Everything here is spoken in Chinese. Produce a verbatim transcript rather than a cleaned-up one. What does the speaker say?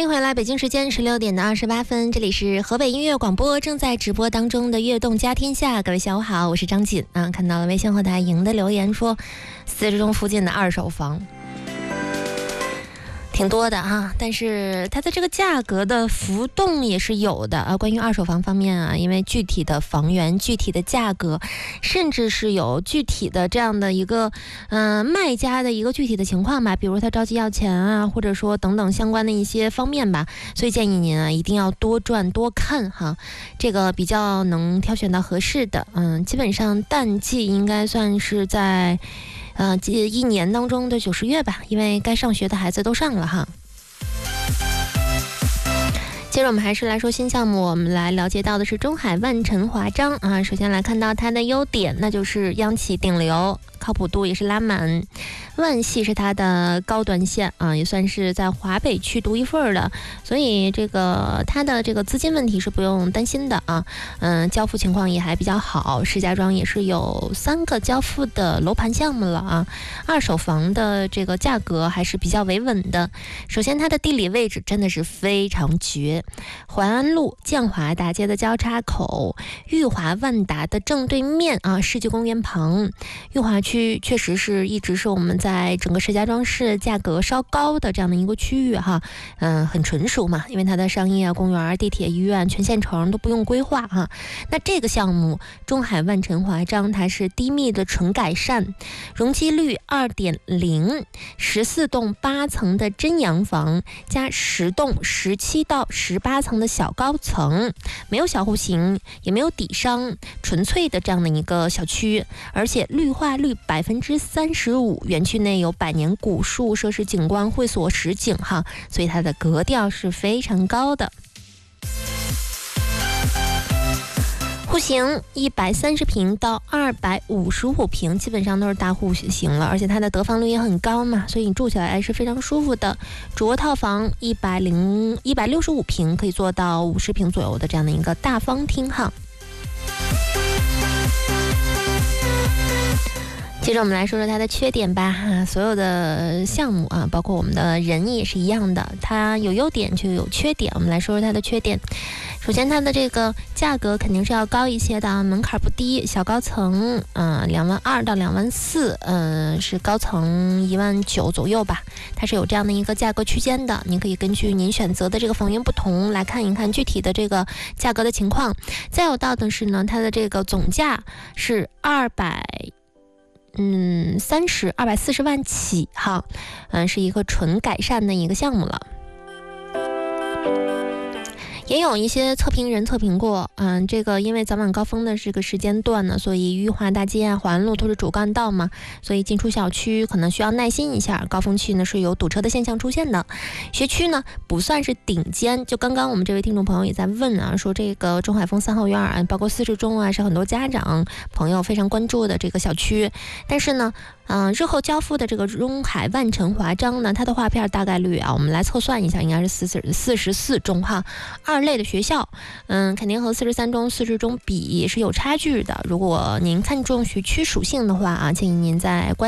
迎回来，北京时间十六点的二十八分，这里是河北音乐广播正在直播当中的《悦动家天下》，各位下午好，我是张锦啊。看到了微信后台赢的留言说，四十中附近的二手房挺多的哈，但是它的这个价格的浮动也是有的啊。关于二手房方面啊，因为具体的房源、具体的价格，甚至是有具体的这样的一个嗯、呃、卖家的一个具体的情况吧，比如他着急要钱啊，或者说等等相关的一些方面吧，所以建议您啊一定要多转多看哈，这个比较能挑选到合适的。嗯，基本上淡季应该算是在。呃，一年当中的九十月吧，因为该上学的孩子都上了哈。接着我们还是来说新项目，我们来了解到的是中海万城华章啊。首先来看到它的优点，那就是央企顶流，靠谱度也是拉满。万系是它的高端线啊，也算是在华北区独一份的，所以这个它的这个资金问题是不用担心的啊。嗯，交付情况也还比较好，石家庄也是有三个交付的楼盘项目了啊。二手房的这个价格还是比较维稳的。首先它的地理位置真的是非常绝，淮安路建华大街的交叉口，裕华万达的正对面啊，世纪公园旁。裕华区确实是一直是我们在在整个石家庄市价格稍高的这样的一个区域哈，嗯，很纯熟嘛，因为它的商业啊、公园、地铁、医院全县城都不用规划哈。那这个项目中海万城华章，它是低密的纯改善，容积率 二点零， 十四栋八层的真洋房加十栋十七到十八层的小高层，没有小户型，也没有底商，纯粹的这样的一个小区，而且绿化率百分之三十五，园区内有百年古树、设施景观、会所实景哈，所以它的格调是非常高的。户型一百三十平到二百五十五平，基本上都是大户型了，而且它的得房率也很高嘛，所以你住起来是非常舒服的。主卧套房一百零一百六十五平，可以做到五十平左右的这样的一个大方厅哈。接着我们来说说它的缺点吧，啊，所有的项目啊，包括我们的人也是一样的，它有优点就有缺点。我们来说说它的缺点。首先它的这个价格肯定是要高一些的，门槛不低，小高层嗯两万二到两万四，嗯是高层一万九左右吧，它是有这样的一个价格区间的，您可以根据您选择的这个房源不同来看一看具体的这个价格的情况。再有到的是呢，它的这个总价是二百。嗯，三十二百四十万起哈，嗯，是一个纯改善的一个项目了。也有一些测评人测评过，嗯，这个因为早晚高峰的这个时间段呢，所以裕华大街啊、淮安路都是主干道嘛，所以进出小区可能需要耐心一下，高峰期呢是有堵车的现象出现的。学区呢不算是顶尖，就刚刚我们这位听众朋友也在问啊，说这个中海丰三号院啊，包括四十中啊，是很多家长朋友非常关注的这个小区，但是呢。嗯、呃，日后交付的这个中海万城华章呢，它的划片大概率啊，我们来测算一下，应该是四十四十四中哈，二类的学校，嗯，肯定和四十三中、四十中比是有差距的。如果您看重学区属性的话啊，建议您在关。